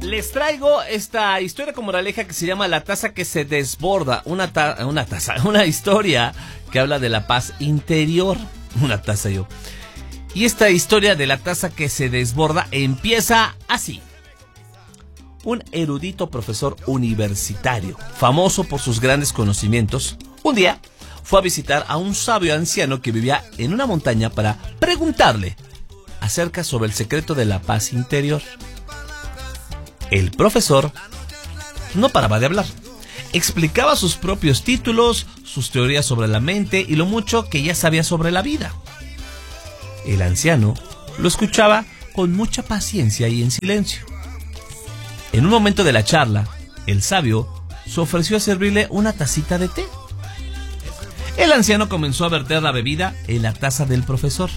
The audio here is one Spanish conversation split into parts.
Les traigo esta historia con moraleja que se llama La taza que se desborda. Una historia que habla de la paz interior. Una taza yo. Y esta historia de la taza que se desborda empieza así. Un erudito profesor universitario, famoso por sus grandes conocimientos, un día fue a visitar a un sabio anciano que vivía en una montaña para preguntarle acerca sobre el secreto de la paz interior. El profesor no paraba de hablar. Explicaba sus propios títulos, sus teorías sobre la mente y lo mucho que ya sabía sobre la vida. El anciano lo escuchaba con mucha paciencia y en silencio. En un momento de la charla, el sabio se ofreció a servirle una tacita de té. El anciano comenzó a verter la bebida en la taza del profesor.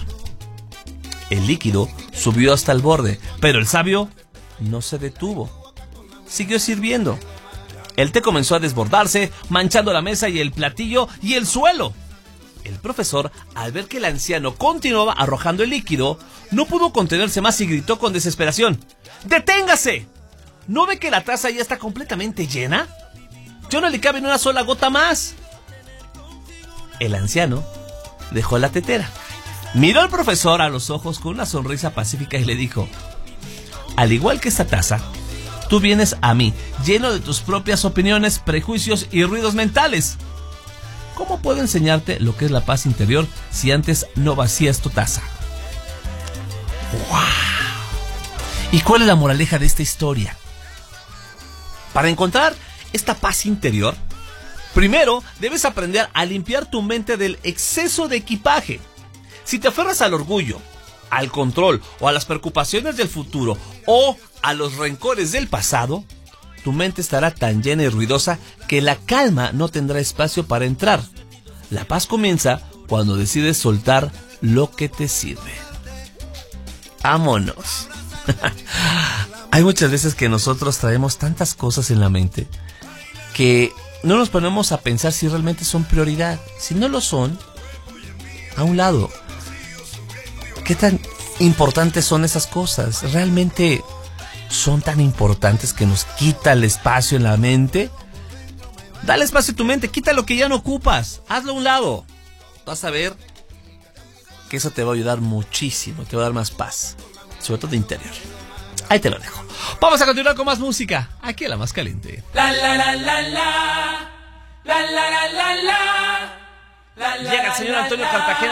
El líquido subió hasta el borde, pero el sabio no se detuvo. Siguió sirviendo. El té comenzó a desbordarse, manchando la mesa y el platillo y el suelo. El profesor, al ver que el anciano continuaba arrojando el líquido, no pudo contenerse más y gritó con desesperación: ¡Deténgase! ¿No ve que la taza ya está completamente llena? ¡Ya no le cabe ni una sola gota más! El anciano dejó la tetera. Miró al profesor a los ojos con una sonrisa pacífica y le dijo: al igual que esta taza, tú vienes a mí lleno de tus propias opiniones, prejuicios y ruidos mentales. ¿Cómo puedo enseñarte lo que es la paz interior si antes no vacías tu taza? ¡Wow! ¿Y cuál es la moraleja de esta historia? Para encontrar esta paz interior, primero debes aprender a limpiar tu mente del exceso de equipaje. Si te aferras al orgullo, al control o a las preocupaciones del futuro o a los rencores del pasado, tu mente estará tan llena y ruidosa que la calma no tendrá espacio para entrar. La paz comienza cuando decides soltar lo que te sirve. ¡Vámonos! Hay muchas veces que nosotros traemos tantas cosas en la mente que no nos ponemos a pensar si realmente son prioridad. Si no lo son, a un lado. ¿Qué tan importantes son esas cosas? ¿Realmente son tan importantes que nos quita el espacio en la mente? Dale espacio a tu mente, quita lo que ya no ocupas, hazlo a un lado. Vas a ver que eso te va a ayudar muchísimo, te va a dar más paz, sobre todo de interior. Ahí te lo dejo. Vamos a continuar con más música, aquí en La Más Caliente. La la la la la, la la la la la. Llega el señor Antonio Cartagena.